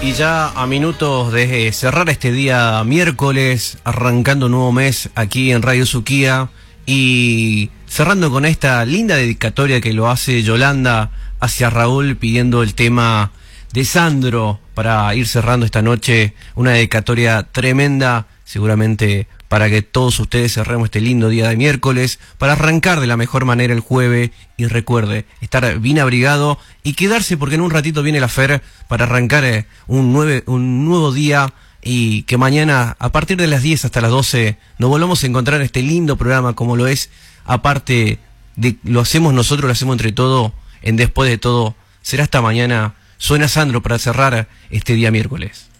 Y ya a minutos de cerrar este día miércoles, arrancando un nuevo mes aquí en Radio Suquía y cerrando con esta linda dedicatoria que lo hace Yolanda hacia Raúl pidiendo el tema de Sandro para ir cerrando esta noche, una dedicatoria tremenda, seguramente para que todos ustedes cerremos este lindo día de miércoles, para arrancar de la mejor manera el jueves y recuerde, estar bien abrigado y quedarse porque en un ratito viene la Fer para arrancar un nuevo día y que mañana a partir de las 10 hasta las 12 nos volvamos a encontrar en este lindo programa como lo es, aparte de lo hacemos nosotros, lo hacemos entre todo, en Después de Todo, será hasta mañana. Suena Sandro para cerrar este día miércoles.